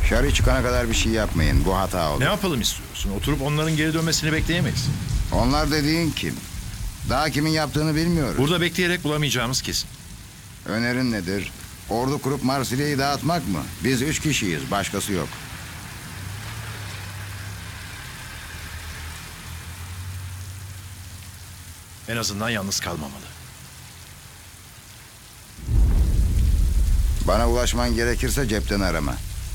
Şarı çıkana kadar bir şey yapmayın. Bu hata oldu. Ne yapalım istiyorsun? Oturup onların geri dönmesini bekleyemeyiz. Onlar dediğin kim? Daha kimin yaptığını bilmiyoruz. Burada bekleyerek bulamayacağımız kesin. Önerin nedir? Ordu kurup Marsilya'yı dağıtmak mı? Biz 3 kişiyiz. Başkası yok. En azından yalnız kalmamalı. Bana ulaşman gerekirse cepten arama.